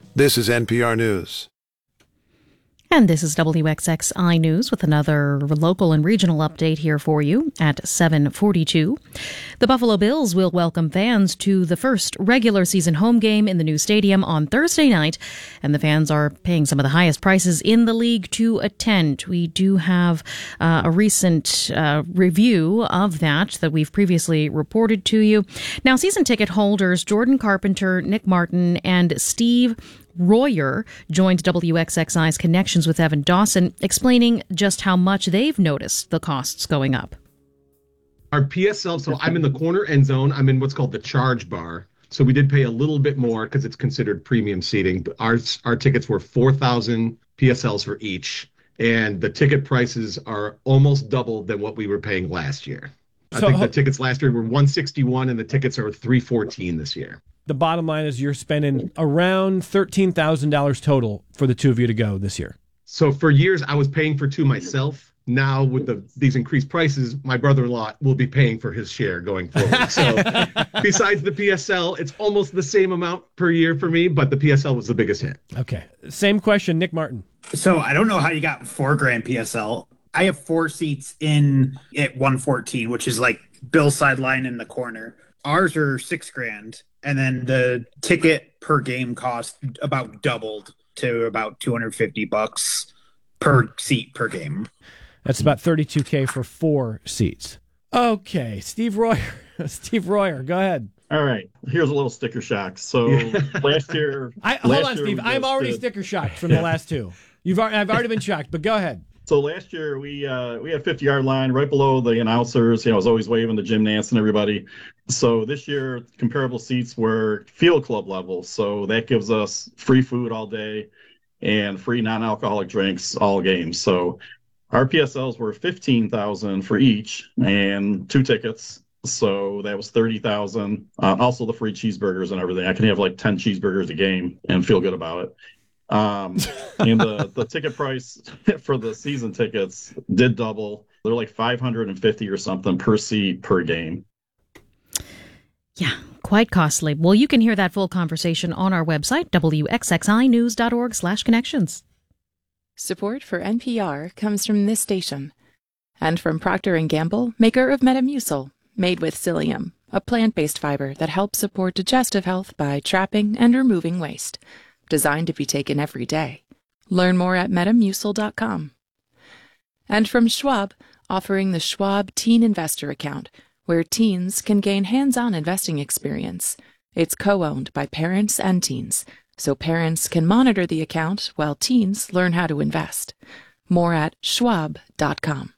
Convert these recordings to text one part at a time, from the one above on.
This is NPR News. And this is WXXI News with another local and regional update here for you at 7:42. The Buffalo Bills will welcome fans to the first regular season home game in the new stadium on Thursday night, and the fans are paying some of the highest prices in the league to attend. We do have a recent review of that we've previously reported to you. Now, season ticket holders Jordan Carpenter, Nick Martin, and Steve Royer joined WXXI's Connections with Evan Dawson, explaining just how much they've noticed the costs going up. Our PSL, so I'm in the corner end zone. I'm in what's called the charge bar. So we did pay a little bit more because it's considered premium seating. But our tickets were 4,000 PSLs for each. And the ticket prices are almost double than what we were paying last year. I think the tickets last year were $161 and the tickets are $314 this year. The bottom line is you're spending around $13,000 total for the two of you to go this year. So for years, I was paying for two myself. Now, with these increased prices, my brother-in-law will be paying for his share going forward. So besides the PSL, it's almost the same amount per year for me, but the PSL was the biggest hit. Okay. Same question, Nick Martin. So I don't know how you got $4,000 PSL. I have 4 seats in at 114, which is like Bill's sideline in the corner. Ours are $6,000. And then the ticket per game cost about doubled to about $250 per seat per game. That's about $32K for 4 seats. Okay, Steve Royer, go ahead. All right, here's a little sticker shock. So last year, hold on, Steve. I'm already sticker shocked from the last two. I've already been shocked, but go ahead. So last year we had 50-yard line right below the announcers. I was always waving to Jim Nance and everybody. So this year comparable seats were field club level. So that gives us free food all day and free non-alcoholic drinks all games. So our PSLs were $15,000 for each and 2 tickets. So that was $30,000. Also the free cheeseburgers and everything. I can have like 10 cheeseburgers a game and feel good about it. And the ticket price for the season tickets did double. They're like $550 or something per seat per game. Yeah, quite costly. Well, you can hear that full conversation on our website, wxxinews.org/connections. Support for NPR comes from this station and from Procter & Gamble, maker of Metamucil, made with psyllium, a plant-based fiber that helps support digestive health by trapping and removing waste. Designed to be taken every day. Learn more at metamucil.com. And from Schwab, offering the Schwab Teen Investor Account, where teens can gain hands-on investing experience. It's co-owned by parents and teens, so parents can monitor the account while teens learn how to invest. More at schwab.com.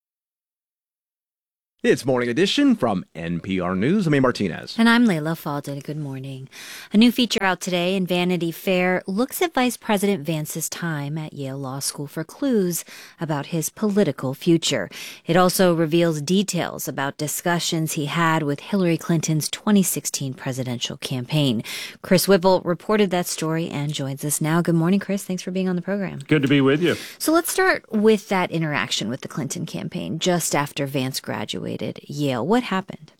It's Morning Edition from NPR News. I'm A. Martinez. And I'm Layla Faldin. Good morning. A new feature out today in Vanity Fair looks at Vice President Vance's time at Yale Law School for clues about his political future. It also reveals details about discussions he had with Hillary Clinton's 2016 presidential campaign. Chris Whipple reported that story and joins us now. Good morning, Chris. Thanks for being on the program. Good to be with you. So let's start with that interaction with the Clinton campaign just after Vance graduated Yale. What happened?